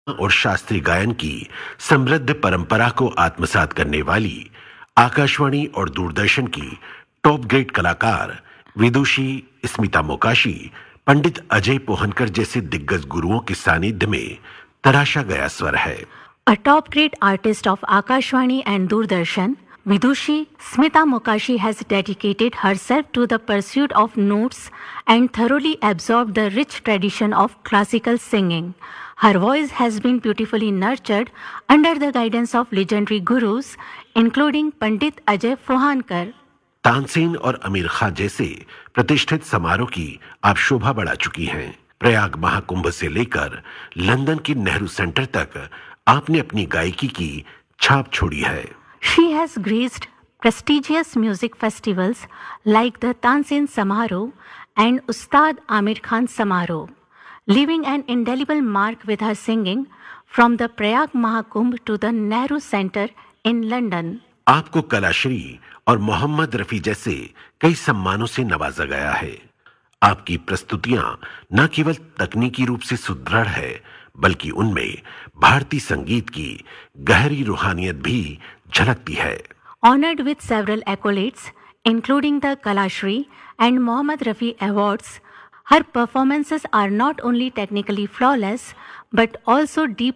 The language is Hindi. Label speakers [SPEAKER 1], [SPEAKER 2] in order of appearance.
[SPEAKER 1] और शास्त्रीय गायन की समृद्ध परंपरा को आत्मसात करने वाली आकाशवाणी और दूरदर्शन की टॉप ग्रेड कलाकार विदुषी स्मिता मोकाशी, पंडित अजय पोहनकर जैसे दिग्गज गुरुओं के सानिध्य में तराशा गया स्वर है।
[SPEAKER 2] A top grade artist of Akashvani and Doordarshan, Vidushi Smita Mokashi has dedicated herself to the pursuit of notes and thoroughly absorbed the rich tradition of classical singing. Her voice has been beautifully nurtured under the guidance of legendary gurus, including Pandit Ajay Fohankar.
[SPEAKER 1] Tansen और आमिर खान जैसे प्रतिष्ठित समारोह की आप शोभा बढ़ा चुकी हैं। प्रयाग महाकुंभ से लेकर लंदन के नेहरू सेंटर तक आपने अपनी गायकी की छाप छोड़ी है।
[SPEAKER 2] She has graced prestigious music festivals like the Tansin Samaroh and Ustad Amir Khan Samaroh, leaving an indelible mark with her singing from the Prayag Mahakumbh to the Nehru Centre in London.
[SPEAKER 1] आपको कलाश्री और मोहम्मद रफी जैसे कई सम्मानों से नवाजा गया है। आपकी प्रस्तुतियां न केवल तकनीकी रूप से सुदृढ़ है, बल्कि उनमें भारतीय संगीत की गहरी रूहानियत भी झलकती है।
[SPEAKER 2] Honored with several accolades, including the Kalashri and Mohammad Rafi Awards, her performances are not only technically flawless but also deeply